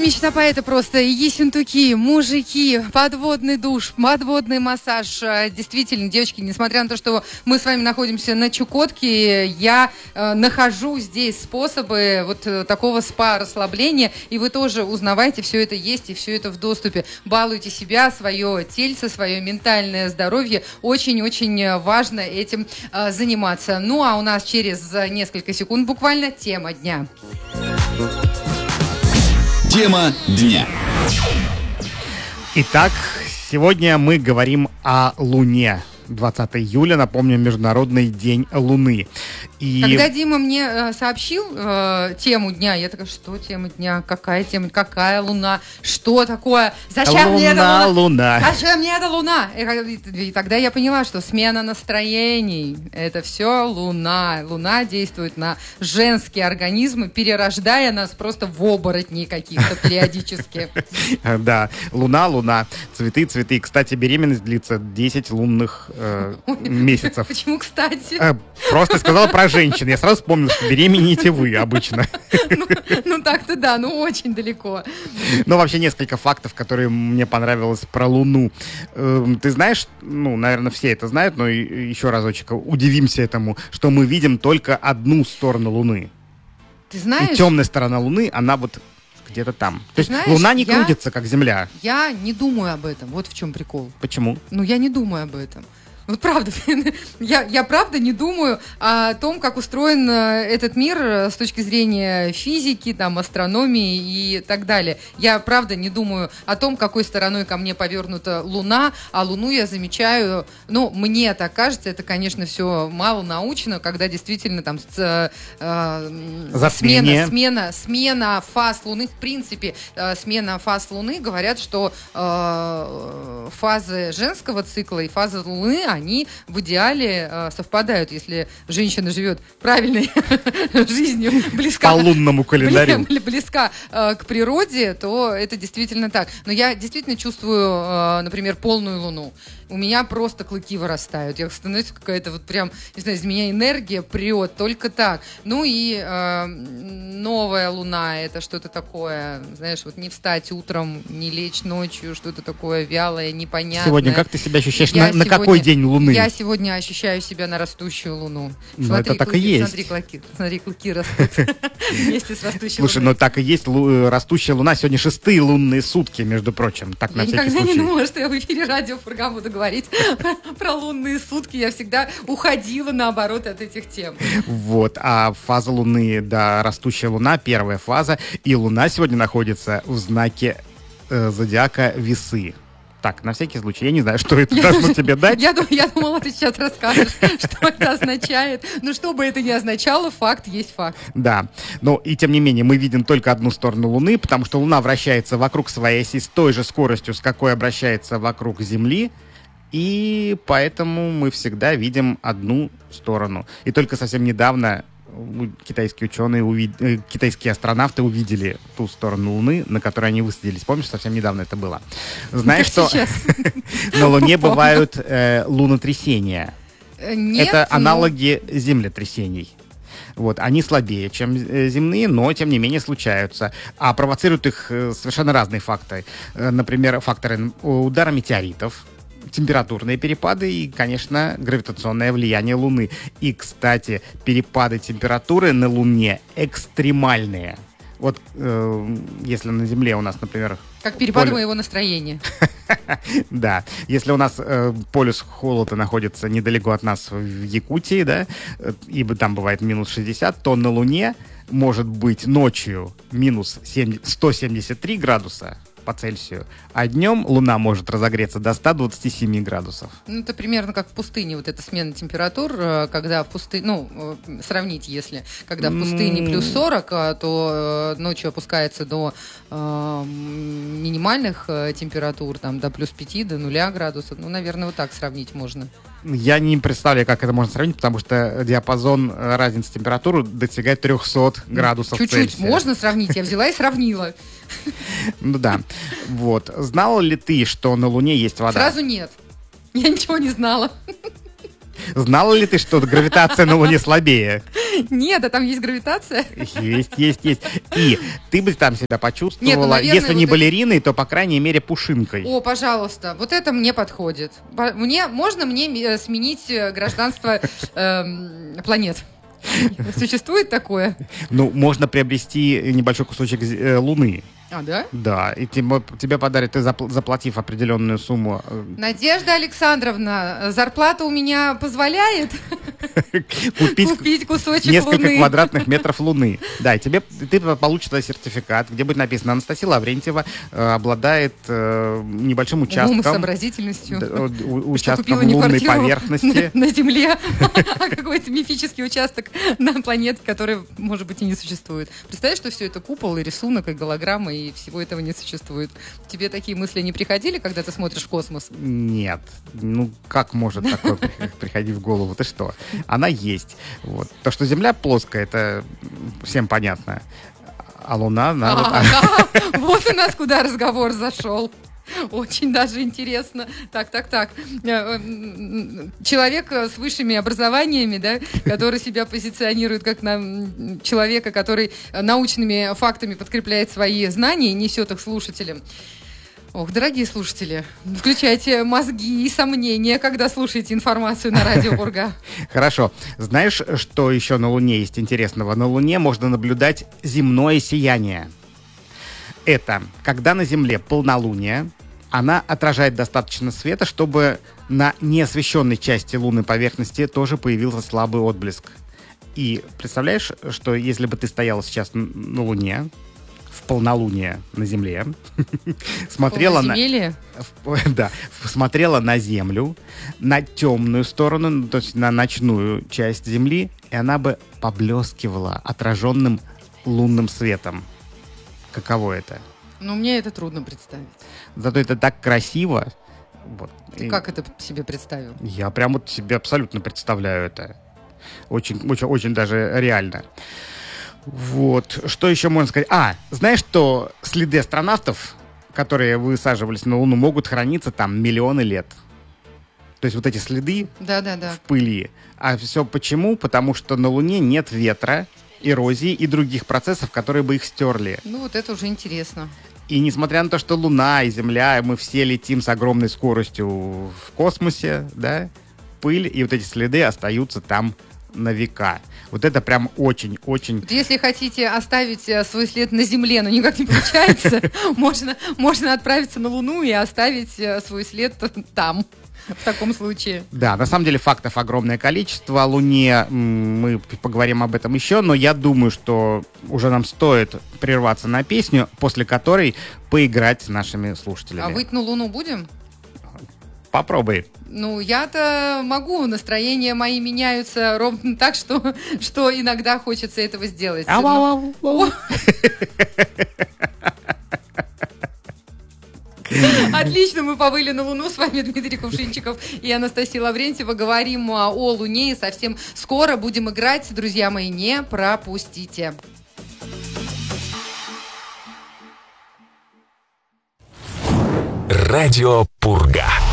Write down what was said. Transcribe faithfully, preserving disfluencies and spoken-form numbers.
мечта поэта просто. Ессентуки, мужики, подводный душ, подводный массаж. Действительно, девочки, несмотря на то, что мы с вами находимся на Чукотке, я э, нахожу здесь способы вот э, такого спа-расслабления, и вы тоже узнавайте, все это есть, и все это в доступе. Балуйте себя, свое тельце, свое ментальное здоровье. Очень-очень важно этим э, заниматься. Ну, а у нас через несколько секунд буквально тема дня. Тема дня. Итак, сегодня мы говорим о Луне. двадцатого июля, напомню, Международный день Луны. И... Когда Дима мне э, сообщил э, тему дня, я такая, что тема дня, какая тема, какая Луна, что такое, зачем Луна, мне эта Луна? Луна. Зачем мне эта Луна? И, и тогда я поняла, что смена настроений, это все Луна. Луна действует на женские организмы, перерождая нас просто в оборотней каких-то периодически. Да, Луна, Луна, цветы, цветы. Кстати, беременность длится десять лунных месяцев. Почему, кстати? Просто сказала про женщин. Я сразу вспомнил, что беременеете вы обычно. Ну, ну так-то да, ну очень далеко. Ну, вообще несколько фактов, которые мне понравилось про Луну. Ты знаешь, ну, наверное, все это знают, но еще разочек удивимся этому, что мы видим только одну сторону Луны. Ты знаешь? И темная сторона Луны, она вот где-то там. То есть знаешь, Луна не я, крутится, как Земля. Я не думаю об этом. Вот в чем прикол. Почему? Ну, я не думаю об этом. Вот правда, я, я правда не думаю о том, как устроен этот мир с точки зрения физики, там, астрономии и так далее. Я правда не думаю о том, какой стороной ко мне повернута Луна, а Луну я замечаю, ну, мне так кажется, это, конечно, все мало научно, когда действительно там с, э, смена, смена, смена фаз Луны, в принципе, э, смена фаз Луны, говорят, что э, фазы женского цикла и фазы Луны, они в идеале э, совпадают, если женщина живет правильной жизнью, близка по лунному календарю, близка э, к природе, то это действительно так. Но я действительно чувствую, э, например, полную Луну. У меня просто клыки вырастают. Я становлюсь какая-то вот прям, не знаю, из меня энергия прет только так. Ну и э, новая Луна, это что-то такое, знаешь, вот не встать утром, не лечь ночью, что-то такое вялое, непонятное. Сегодня как ты себя ощущаешь? Я На, сегодня, на какой день Луны? Я сегодня ощущаю себя на растущую Луну. Ну, смотри, это так клыки, и есть. Смотри, клыки, смотри, клыки растут вместе с растущей Слушай, Луной. ну так и есть. Растущая Луна. Сегодня шестые лунные сутки, между прочим. Так, на я всякий никогда случай. не думала, что я в эфире радио Фурган буду говорить про лунные сутки. Я всегда уходила, наоборот, от этих тем. Вот. А фаза Луны, да, растущая Луна, первая фаза. И Луна сегодня находится в знаке э, зодиака Весы. Так, на всякий случай, я не знаю, что это должно тебе дать. Я, я думала, ты сейчас расскажешь, что это означает. Но что бы это ни означало, факт есть факт. Да, но и тем не менее мы видим только одну сторону Луны, потому что Луна вращается вокруг своей оси с той же скоростью, с какой обращается вокруг Земли. И поэтому мы всегда видим одну сторону. И только совсем недавно китайские ученые, увид... китайские астронавты увидели ту сторону Луны, на которой они высадились. Помнишь, совсем недавно это было? Знаешь, что на Луне бывают э, лунотрясения? Нет, это ну... аналоги землетрясений. Вот, они слабее, чем земные, но, тем не менее, случаются. А провоцируют их совершенно разные факторы. Например, факторы удара метеоритов, температурные перепады и, конечно, гравитационное влияние Луны. И, кстати, перепады температуры на Луне экстремальные. Вот э, если на Земле у нас, например... Как перепады полю... моего настроения. Да. Если у нас э, полюс холода находится недалеко от нас в Якутии, да, ибо там бывает минус шестьдесят, то на Луне может быть ночью минус сто семьдесят три градуса по Цельсию, а днем Луна может разогреться до ста двадцати семи градусов. Ну, это примерно как в пустыне, вот эта смена температур, когда в пустыне, ну, сравнить, если, когда в пустыне плюс сорок, то ночью опускается до э, минимальных температур, там, до плюс пяти, до нуля градусов. Ну, наверное, вот так сравнить можно. Я не представляю, как это можно сравнить, потому что диапазон разницы температуры достигает трехсот градусов Цельсия. Чуть-чуть можно сравнить, я взяла и сравнила. Ну да. Вот. Знала ли ты, что на Луне есть вода? Сразу нет. Я ничего не знала. Знала ли ты, что гравитация на Луне слабее? Нет, а там есть гравитация? Есть, есть, есть. И ты бы там себя почувствовала, Нет, ну, наверное, если не вот балериной, то, по крайней мере, пушинкой. О, пожалуйста, вот это мне подходит. По- Мне, можно мне э, сменить э, гражданство эм, планет? Существует такое? Ну, можно приобрести небольшой кусочек з- э, Луны. А, да? Да, и тебе, тебе подарят, ты запл- заплатив определенную сумму. э, Надежда Александровна, зарплата у меня позволяет Купить купить кусочек несколько Луны? квадратных метров Луны. Да, и тебе ты получишь тогда сертификат, где будет написано: Анастасия Лаврентьева э, обладает э, небольшим Умом и участком, сообразительностью. д- у- у- Что участком купила не лунной квартиру поверхности. на, на Земле, а какой-то мифический участок на планете, который, может быть, и не существует. Представляешь, что все это купол и рисунок, и голограмма, и всего этого не существует. Тебе такие мысли не приходили, когда ты смотришь в космос? Нет. Ну, как может такое при- приходить в голову? Ты что? Она есть. Вот. То, что Земля плоская, это всем понятно. А Луна, она вот- Ага, вот у нас куда разговор зашел. Очень даже интересно. Так, так, так. Э, э, Человек с высшими образованиями, да, который себя позиционирует как на м, человека, который научными фактами подкрепляет свои знания и несет их слушателям. Ох, дорогие слушатели, включайте мозги и сомнения, когда слушаете информацию на радио Бурга. Хорошо. Знаешь, что еще на Луне есть интересного? На Луне можно наблюдать земное сияние. Это когда на Земле полнолуние, она отражает достаточно света, чтобы на неосвещенной части лунной поверхности тоже появился слабый отблеск. И представляешь, что если бы ты стояла сейчас н- на Луне, в полнолуние на Земле, смотрела на... Полноземелье? В- Да, в- смотрела на Землю, на темную сторону, ну, то есть на ночную часть Земли, и она бы поблескивала отраженным лунным светом. Каково это? Ну, мне это трудно представить. Зато это так красиво. Вот. Ты И как это себе представил? Я прям вот себе абсолютно представляю это. Очень, очень, очень даже реально. Вот. Что еще можно сказать? А, знаешь, что следы астронавтов, которые высаживались на Луну, могут храниться там миллионы лет. То есть вот эти следы Да-да-да. в пыли. А все почему? Потому что на Луне нет ветра, эрозии и других процессов, которые бы их стерли. Ну, вот это уже интересно. И несмотря на то, что Луна и Земля, мы все летим с огромной скоростью в космосе, да, пыль и вот эти следы остаются там на века. Вот это прям очень-очень... Вот если хотите оставить э, свой след на Земле, но никак не получается, можно, можно отправиться на Луну и оставить э, свой след там, в таком случае. Да, на самом деле фактов огромное количество. О Луне м, мы поговорим об этом еще, но я думаю, что уже нам стоит прерваться на песню, после которой поиграть с нашими слушателями. А выйти на Луну будем? Попробуй. Ну, я-то могу, настроения мои меняются ровно так, что, что иногда хочется этого сделать. Но- Отлично, мы повыли на Луну. С вами Дмитрий Кувшинчиков и Анастасия Лаврентьева. Говорим а, о Луне и совсем скоро будем играть. Друзья мои, не пропустите. Радио Пурга.